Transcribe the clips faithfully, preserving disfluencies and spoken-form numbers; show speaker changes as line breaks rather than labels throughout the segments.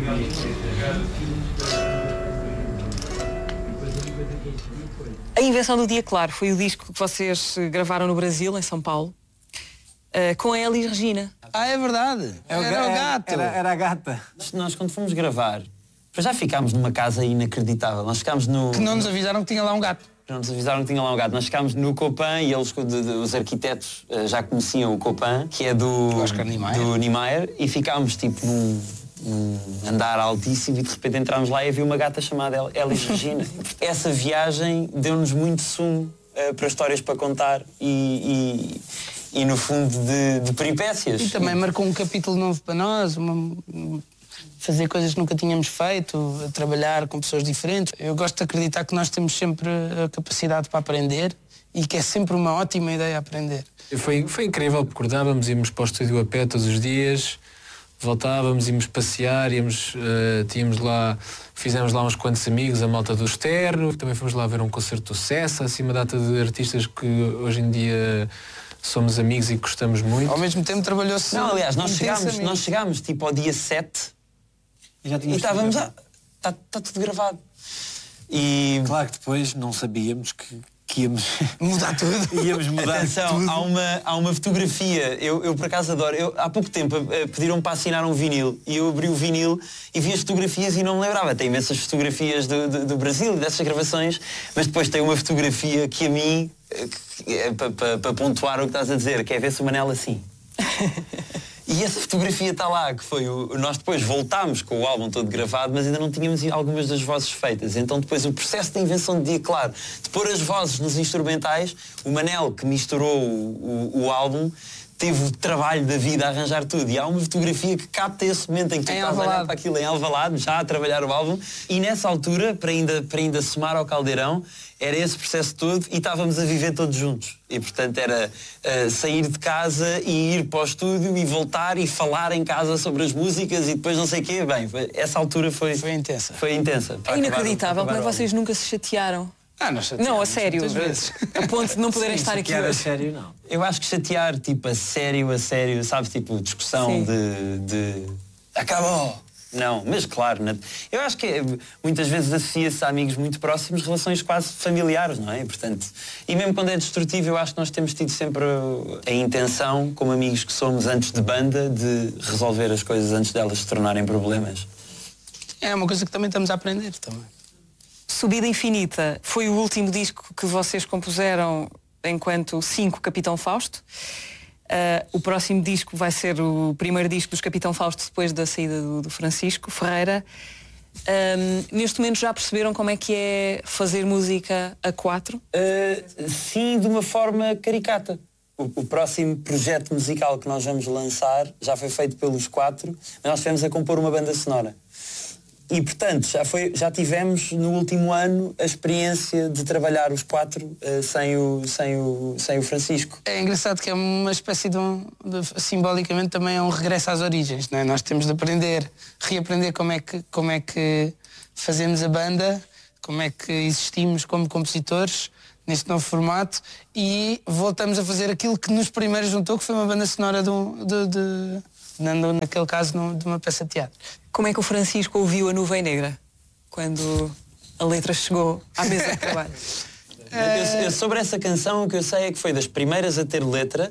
A Invenção do Dia Claro foi o disco que vocês gravaram no Brasil, em São Paulo, uh, com a Elis Regina.
Ah, é verdade.
É o
era
ga-
o gato.
Era, era a gata.
Nós, quando fomos gravar, já ficámos numa casa inacreditável. Nós ficámos no...
Que não nos avisaram que tinha lá um gato.
Não nos avisaram que tinha lá um gato. Nós ficámos no Copan e eles, de, de, os arquitetos, uh, já conheciam o Copan, que é do,
Oscar Niemeyer.
do Niemeyer, e ficámos tipo num, num andar altíssimo e de repente entrámos lá e havia uma gata chamada El- Elis Regina. Essa viagem deu-nos muito sumo uh, para histórias para contar e, e, e no fundo, de, de peripécias.
E também marcou um capítulo novo para nós, uma, fazer coisas que nunca tínhamos feito, trabalhar com pessoas diferentes. Eu gosto de acreditar que nós temos sempre a capacidade para aprender e que é sempre uma ótima ideia aprender.
Foi, foi incrível, porque acordávamos, íamos para o estúdio a pé todos os dias, voltávamos, íamos passear, íamos, uh, tínhamos lá, fizemos lá uns quantos amigos, a malta do externo, também fomos lá ver um concerto do Cessa, assim uma data de artistas que hoje em dia somos amigos e gostamos muito.
Ao mesmo tempo trabalhou-se...
Não, aliás, nós chegámos,
intensamente.
nós chegámos tipo ao dia sete
E já
e
tínhamos
estávamos
tudo
a... Está tá tudo gravado. E...
Claro que depois não sabíamos que, que íamos
Mudar tudo.
íamos mudar
Atenção,
tudo.
há uma, há uma fotografia, eu, eu por acaso adoro, eu, há pouco tempo eh, pediram-me para assinar um vinil e eu abri o vinil e vi as fotografias e não me lembrava. Tem imensas fotografias do, do, do Brasil e dessas gravações, mas depois tem uma fotografia que a mim, eh, que é para pa, pa pontuar o que estás a dizer, que é ver-se o Manel assim. E essa fotografia está lá, que foi o... Nós depois voltámos com o álbum todo gravado, mas ainda não tínhamos algumas das vozes feitas. Então depois o processo de invenção de Dia Claro, de pôr as vozes nos instrumentais, o Manel, que misturou o, o, o álbum, teve o trabalho da vida a arranjar tudo. E há uma fotografia que capta esse momento em que tu
Em
estás a olhar
Alvalade.
para aquilo em Alvalade, já a trabalhar o álbum. E nessa altura, para ainda, para ainda somar ao Caldeirão, era esse processo todo e estávamos a viver todos juntos. E, portanto, era uh, sair de casa e ir para o estúdio e voltar e falar em casa sobre as músicas e depois não sei o quê. Bem, foi- essa altura foi...
Foi intensa.
Foi intensa.
É inacreditável como é que
vocês
vocês nunca se chatearam.
Ah, nós
Não, a sério.
muitas vezes.
A ponto de não poderem estar aqui
Que era
hoje.
sério, não.
Eu acho que chatear, tipo, a sério, a sério, sabes, tipo, discussão
Sim.
de, de... Acabou! Não, mas claro, na- eu acho que é, muitas vezes associa-se a amigos muito próximos, relações quase familiares, não é? Portanto, e mesmo quando é destrutivo, eu acho que nós temos tido sempre a intenção, como amigos que somos antes de banda, de resolver as coisas antes delas se tornarem problemas.
É uma coisa que também estamos a aprender também.
Subida Infinita foi o último disco que vocês compuseram enquanto cinco Capitão Fausto. Uh, o próximo disco vai ser o primeiro disco dos Capitão Fausto depois da saída do, do Francisco Ferreira. Um, neste momento já perceberam como é que é fazer música a quatro?
Uh, sim, de uma forma caricata. O, o próximo projeto musical que nós vamos lançar já foi feito pelos quatro, mas nós estivemos a compor uma banda sonora. E, portanto, já, foi, já tivemos no último ano a experiência de trabalhar os quatro uh, sem, o, sem, o, sem o Francisco.
É engraçado que é uma espécie de um... De, simbolicamente também é um regresso às origens, não é? Nós temos de aprender, reaprender como é que, como é que fazemos a banda, como é que existimos como compositores neste novo formato e voltamos a fazer aquilo que nos primeiros juntou, que foi uma banda sonora de, um, de, de, de naquele caso, de uma peça de teatro.
Como é que o Francisco ouviu a Nuvem Negra quando a letra chegou à mesa de trabalho?
Eu, eu, sobre essa canção, o que eu sei é que foi das primeiras a ter letra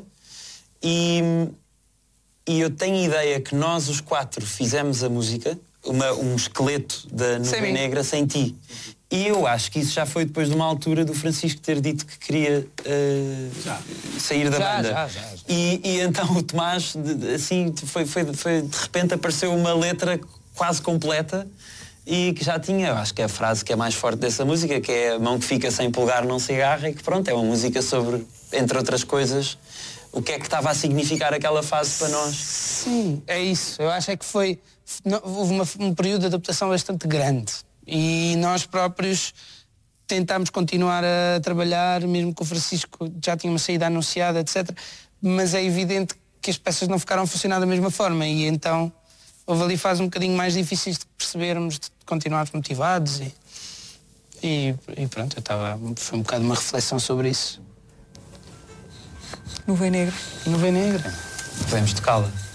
e, e eu tenho a ideia que nós, os quatro, fizemos a música, uma, um esqueleto da Nuvem
Sem
Negra sem ti. E eu acho que isso já foi depois de uma altura do Francisco ter dito que queria uh, sair da
Já,
banda.
já, já, já.
E, e então o Tomás, de- de- assim, foi, foi, foi, de repente apareceu uma letra quase completa e que já tinha, eu acho que é a frase que é mais forte dessa música, que é a mão que fica sem pulgar não se agarra, e que pronto, é uma música sobre, entre outras coisas, o que é que estava a significar aquela fase para nós.
Sim, é isso. Eu acho é que foi... não, houve uma, um período de adaptação bastante grande e nós próprios tentámos continuar a trabalhar, mesmo que o Francisco já tinha uma saída anunciada, etcétera. Mas é evidente que as peças não ficaram a funcionar da mesma forma e então houve ali fases um bocadinho mais difíceis de percebermos, de continuarmos motivados e, e, e pronto, eu estava, foi um bocado uma reflexão sobre isso.
Nuvem Negra.
Nuvem Negra.
Podemos tocá-la.